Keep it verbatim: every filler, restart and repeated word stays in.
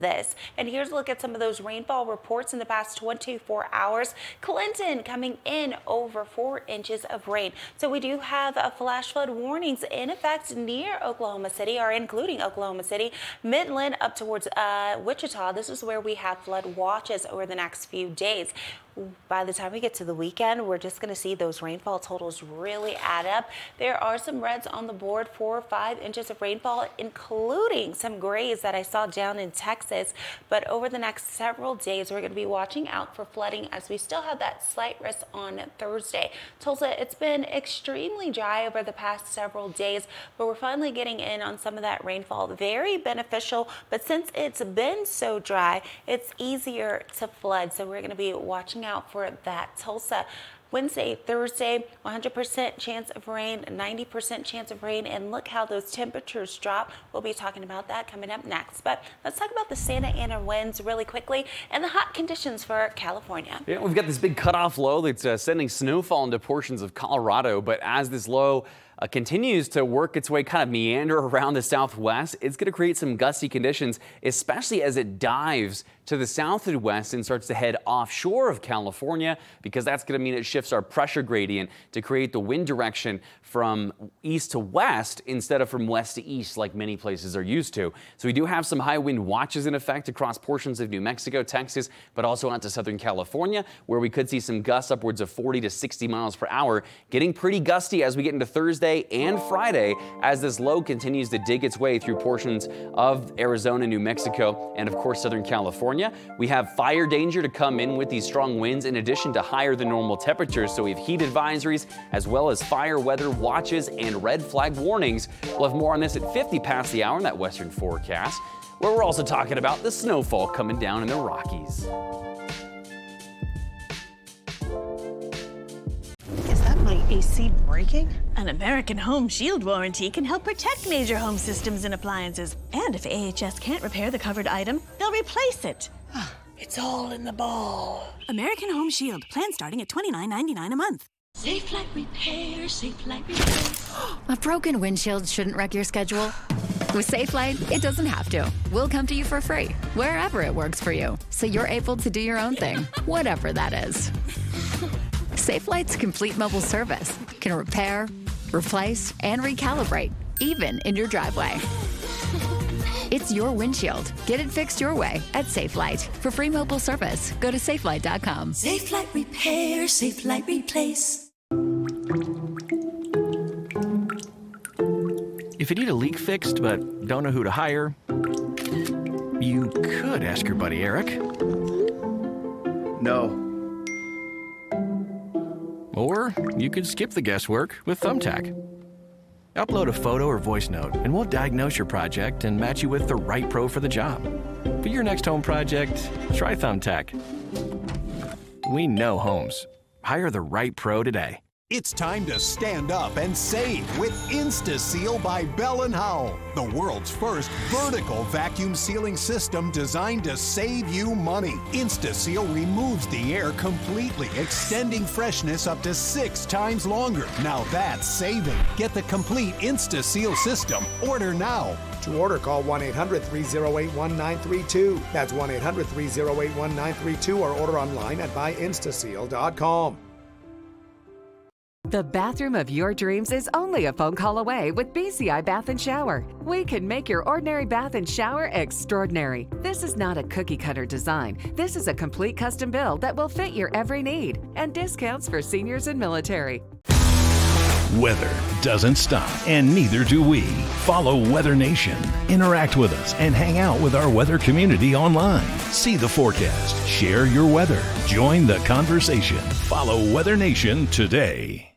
this. And here's a look at some of those rainfall reports in the past twenty-four hours. Clinton coming in over four inches of rain. So we do have a flash flood warnings in effect near Oklahoma City, or including Oklahoma City, Midland up towards uh, Wichita. This is where we have flood watches over the next few days. By the time we get to the weekend, we're just going to see those rainfall totals really add up. There are some reds on the board, four or five inches of rainfall, including some grays that I saw down in Texas. But over the next several days, we're going to be watching out for flooding as we still have that slight risk on Thursday. Tulsa, it's been extremely dry over the past several days, but we're finally getting in on some of that rainfall. Very beneficial, but since it's been so dry, it's easier to flood. So we're going to be watching out for that. Tulsa, Wednesday, Thursday, one hundred percent chance of rain, ninety percent chance of rain, and look how those temperatures drop. We'll be talking about that coming up next. But let's talk about the Santa Ana winds really quickly and the hot conditions for California. Yeah, we've got this big cutoff low that's uh, sending snowfall into portions of Colorado, but as this low Uh, continues to work its way, kind of meander around the southwest, it's going to create some gusty conditions, especially as it dives to the south and west and starts to head offshore of California, because that's going to mean it shifts our pressure gradient to create the wind direction from east to west instead of from west to east like many places are used to. So we do have some high wind watches in effect across portions of New Mexico, Texas, but also out to Southern California, where we could see some gusts upwards of forty to sixty miles per hour, getting pretty gusty as we get into Thursday and Friday as this low continues to dig its way through portions of Arizona, New Mexico, and of course Southern California. We have fire danger to come in with these strong winds in addition to higher than normal temperatures. So we have heat advisories as well as fire weather watches and red flag warnings. We'll have more on this at fifty past the hour in that western forecast, where we're also talking about the snowfall coming down in the Rockies. A C breaking? An American Home Shield warranty can help protect major home systems and appliances. And if A H S can't repair the covered item, they'll replace it. It's all in the ball. American Home Shield. Plan starting at twenty-nine ninety-nine a month. Safe Light Repair, Safe Light Repair. A broken windshield shouldn't wreck your schedule. With Safe Light, it doesn't have to. We'll come to you for free, wherever it works for you, so you're able to do your own thing, whatever that is. Safe Light's complete mobile service can repair, replace, and recalibrate, even in your driveway. It's your windshield. Get it fixed your way at Safe Light. For free mobile service, go to safe light dot com. Safe Light Repair, Safe Light Replace. If you need a leak fixed but don't know who to hire, you could ask your buddy Eric. No. Or you could skip the guesswork with Thumbtack. Upload a photo or voice note, and we'll diagnose your project and match you with the right pro for the job. For your next home project, try Thumbtack. We know homes. Hire the right pro today. It's time to stand up and save with InstaSeal by Bell and Howell, the world's first vertical vacuum sealing system designed to save you money. InstaSeal removes the air completely, extending freshness up to six times longer. Now that's saving. Get the complete InstaSeal system. Order now. To order, call one eight hundred, three oh eight, one nine three two. That's one eight hundred, three oh eight, one nine three two, or order online at buy insta seal dot com. The bathroom of your dreams is only a phone call away with B C I Bath and Shower. We can make your ordinary bath and shower extraordinary. This is not a cookie cutter design. This is a complete custom build that will fit your every need, and discounts for seniors and military. Weather doesn't stop, and neither do we. Follow Weather Nation. Interact with us and hang out with our weather community online. See the forecast, share your weather, join the conversation. Follow Weather Nation today.